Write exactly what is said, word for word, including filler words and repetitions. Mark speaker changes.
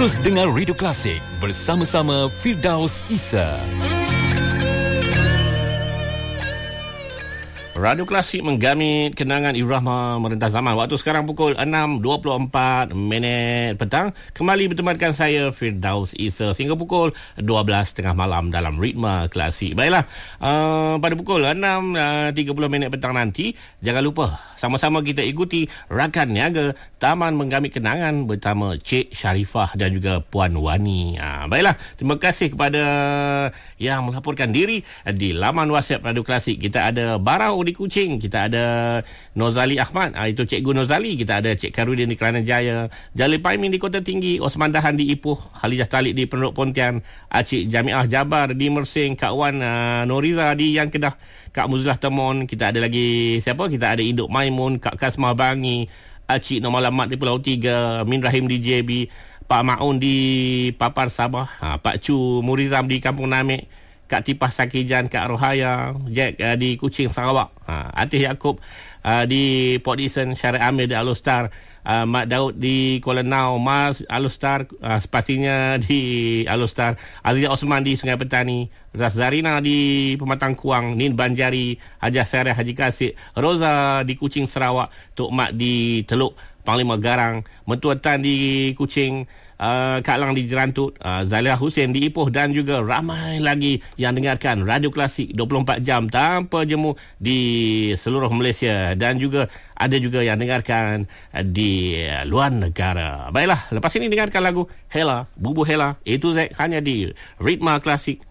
Speaker 1: Terus dengar Radio Klasik bersama-sama Firdaus Isa.
Speaker 2: Radio Klasik menggamit kenangan irama merentas zaman. Waktu sekarang pukul enam dua puluh empat minit petang. Kembali bertemankan saya Firdaus Isa sehingga pukul dua belas tiga puluh malam dalam Ritma Klasik. Baiklah, uh, pada pukul enam tiga puluh minit petang nanti, jangan lupa sama-sama kita ikuti Rakan Niaga Taman Menggamit Kenangan bersama Cik Sharifah dan juga Puan Wani. Ha, baiklah, terima kasih kepada yang melaporkan diri di laman WhatsApp Radio Klasik. Kita ada Barau di Kuching, kita ada Nozali Ahmad, ha, itu Cikgu Nozali, kita ada Cik Karudin di Kelana Jaya, Jalil Paimin di Kota Tinggi, Osman Dahan di Ipoh, Halijah Talib di Penduduk Pontian, Acik Jamiah Jabar di Mersing, Kak Wan uh, Noriza di Yang Kedah, Kak Muzlah Temon, kita ada lagi siapa? Kita ada Induk Maimun, Kak Kasmah Bangi, Acik Nomor Lamat di Pulau Tiga, Min Rahim di J B, Pak Maun di Papar Sabah, ha, Pak Chu Murizam di Kampung Namek, Kak Tipah Sakijan, Kak Rohaya, Jack uh, di Kuching Sarawak, ha, Atih Yaakob uh, di Port Dickson, Syarif Amir di Alustar, uh, Mak Daud di Kuala Nau, Mas Alustar, uh, spasinya di Alustar, Azizah Osman di Sungai Petani, Ras Zarina di Pematang Kuang, Nin Banjari, Hajah Syarif Haji Kasik, Roza di Kuching Sarawak, Tok Mak di Teluk Panglima Garang, Mentua Tan di Kuching, uh, Kak Lang di Jerantut, uh, Zaliah Hussein di Ipoh dan juga ramai lagi yang dengarkan Radio Klasik dua puluh empat jam tanpa jemu di seluruh Malaysia dan juga ada juga yang dengarkan di luar negara. Baiklah, lepas ini dengarkan lagu Hela, Bubu Hela, A to Z hanya di Ritma Klasik